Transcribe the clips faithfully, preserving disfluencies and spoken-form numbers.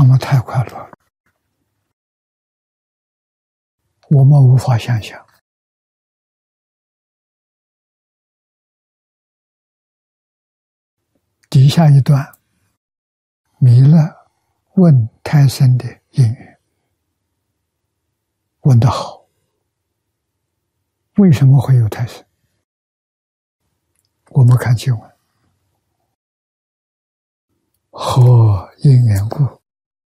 他们太快乐了，我们无法想象。底下一段，弥勒问胎生的因缘，问得好。为什么会有胎生？我们看经文：何因缘故，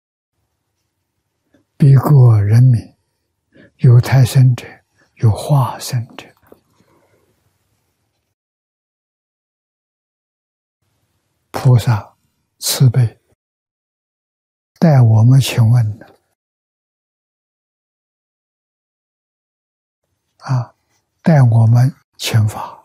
彼国人民有胎生者，有化生者。菩萨慈悲，带我们请问的啊，带我们请法，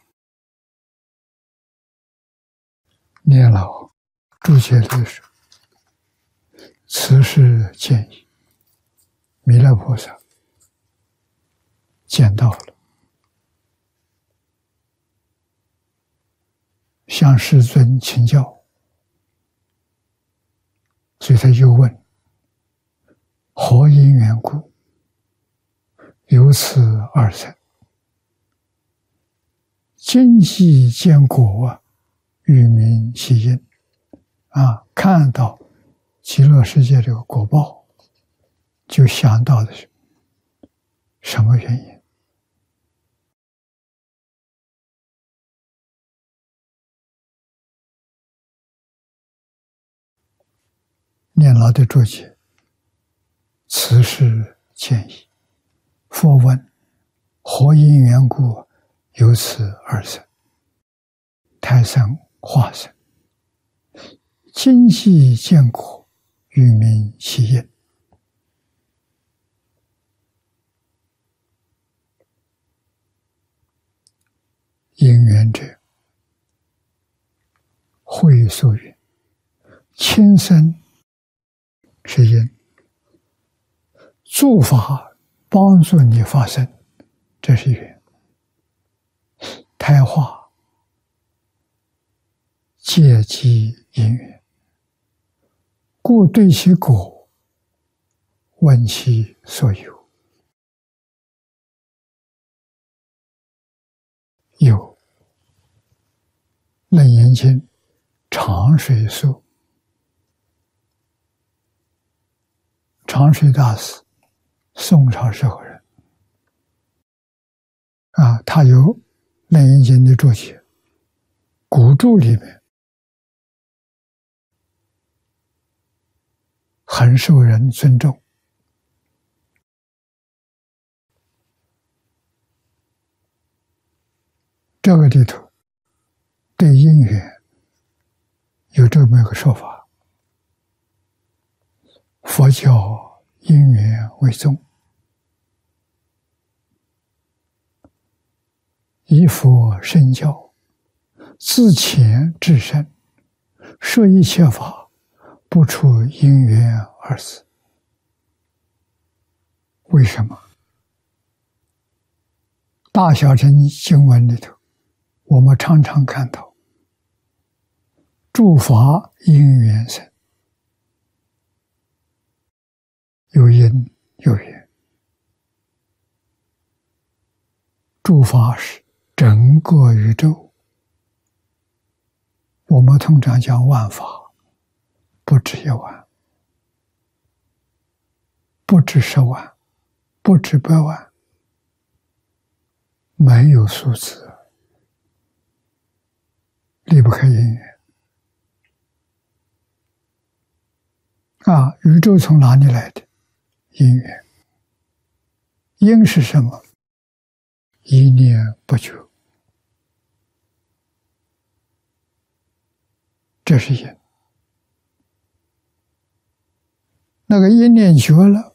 念老注解里说：此事见已，弥勒菩萨见到了，向世尊请教。所以他就问：何因缘故，由此而生？今夕见果，欲明其因。啊，看到极乐世界这个果报，就想到的是什么原因？念老的注解：此事见已。复问：何因缘故，由此而生？胎生化生，今夕见果，欲明其因。因缘者，会所云：亲生是因，诸法帮助你发生，这是缘。胎化皆即因缘，故对其果，问其所有。有楞严经长水述，长水大师，宋朝时候人啊，他有楞严经的注解，古注里面很受人尊重。这个里头对因缘有这么一个说法：佛教因缘为宗，以佛身教，自浅至深，摄一切法，不出因缘二字。为什么？大小乘经文里头，我们常常看到诸法因缘生，有因有缘。诸法是整个宇宙，我们通常讲万法，不止一万，不止十万，不止百万，没有数字，离不开因缘。啊，宇宙从哪里来的？因缘。因是什么？一念不绝，这是因。那个一念绝了，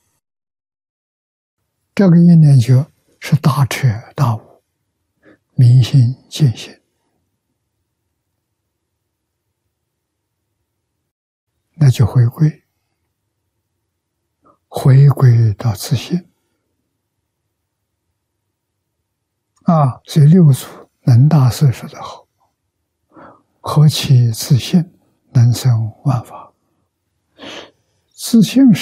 这个一念绝是大彻大悟，明心见性，那就回归，回归到自性。啊，所以六祖能大师说得好：何其自性，能生万法。 自性